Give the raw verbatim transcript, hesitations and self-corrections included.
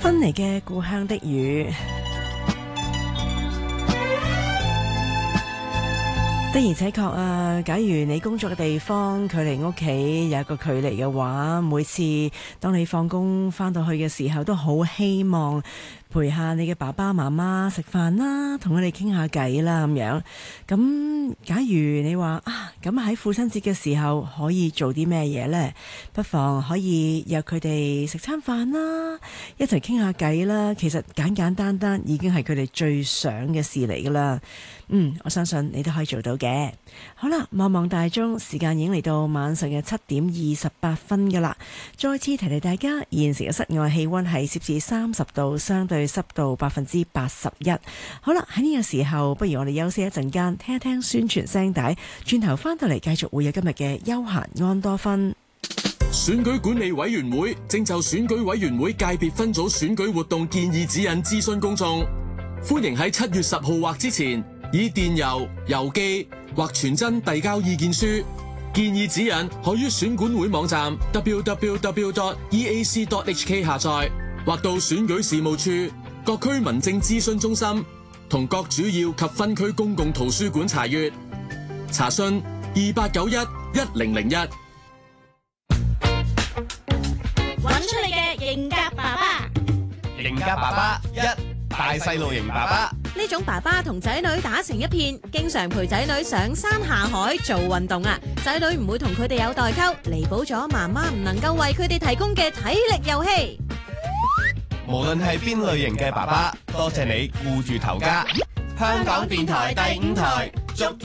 芬妮嘅故鄉的雨。的而且確啊，假如你工作嘅地方距離屋企有一個距離嘅話，每次當你放工返到去嘅時候，都好希望陪下你嘅爸爸媽媽食飯啦，同佢哋傾下偈啦咁樣。咁假如你話啊，咁喺父親節嘅時候可以做啲咩嘢呢？不妨可以約佢哋食餐飯啦，一齊傾下偈啦。其實簡簡單單已經係佢哋最想嘅事嚟噶啦。嗯，我相信你都可以做到嘅。好啦，望望大鐘，時間已經嚟到晚上嘅七點二十八分噶啦。再次提提大家，現時嘅室外氣溫係攝氏三十度，相對濕度百分之八十一。好啦，喺呢個時候，不如我哋休息一陣間，聽一聽宣傳聲帶，轉頭翻到嚟繼續會有今日嘅休閒安多芬。 選舉管理委員會正就選舉委員會界別分組選舉活動建議指引諮詢公眾，歡迎喺七月十號或之前以電郵、郵寄或傳真遞交意見書。建議指引可於選管會網站 double-u double-u double-u dot e a c dot h k 下載，或到選舉事務處、各區民政諮詢中心同各主要及分區公共圖書館查閱。查詢二八九一一零零一。 揾出你嘅型格爸爸。 型格爸爸一，大細路型爸爸。 呢種爸爸同仔女打成一片，經常陪仔女上山下海做運動啊！仔女唔會同佢哋有代溝，彌補咗媽媽唔能夠為佢哋提供嘅體力遊戲。 無論係邊類型嘅爸爸，多謝你顧住頭家。香港電台第五台，祝